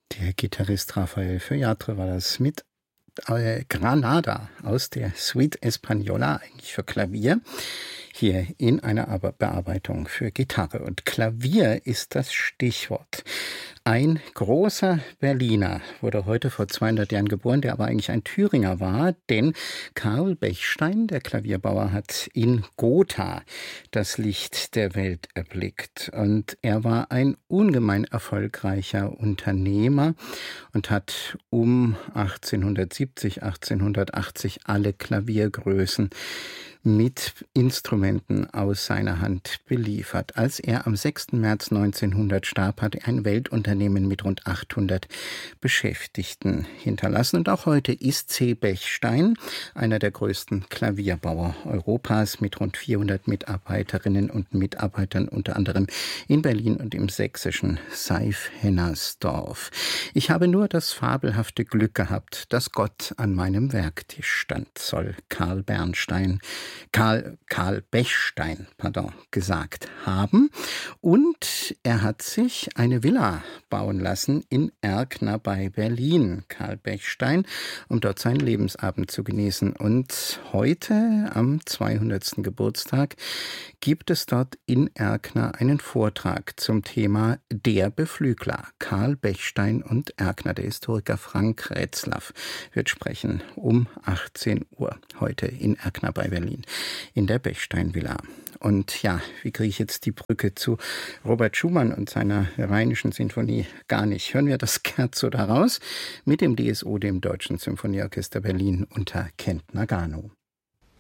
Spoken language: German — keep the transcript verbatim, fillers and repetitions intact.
Der Gitarrist Rafael Feuillatre war das mit äh, Granada aus der Suite Española, eigentlich für Klavier, hier in einer Aber- Bearbeitung für Gitarre. Und Klavier ist das Stichwort. Ein großer Berliner wurde heute vor zweihundert Jahren geboren, der aber eigentlich ein Thüringer war, denn Karl Bechstein, der Klavierbauer, hat in Gotha das Licht der Welt erblickt. Und er war ein ungemein erfolgreicher Unternehmer und hat um achtzehnhundertsiebzig, achtzehnhundertachtzig alle Klaviergrößen mit Instrumenten aus seiner Hand beliefert. Als er am sechsten März neunzehnhundert starb, hat er ein Weltunternehmen mit rund achthundert Beschäftigten hinterlassen. Und auch heute ist C. Bechstein einer der größten Klavierbauer Europas mit rund vierhundert Mitarbeiterinnen und Mitarbeitern, unter anderem in Berlin und im sächsischen Seif-Hennersdorf. Ich habe nur das fabelhafte Glück gehabt, dass Gott an meinem Werktisch stand, soll Karl Bernstein Karl, Karl Bechstein, pardon, gesagt haben. Und er hat sich eine Villa bauen lassen in Erkner bei Berlin, Karl Bechstein, um dort seinen Lebensabend zu genießen. Und heute, am zweihundertsten Geburtstag, gibt es dort in Erkner einen Vortrag zum Thema Der Beflügler. Karl Bechstein und Erkner. Der Historiker Frank Retzlaff wird sprechen um achtzehn Uhr heute in Erkner bei Berlin, in der Bechstein-Villa. Und ja, wie kriege ich jetzt die Brücke zu Robert Schumann und seiner Rheinischen Sinfonie gar nicht? Hören wir das Scherzo daraus mit dem D S O, dem Deutschen Symphonieorchester Berlin unter Kent Nagano.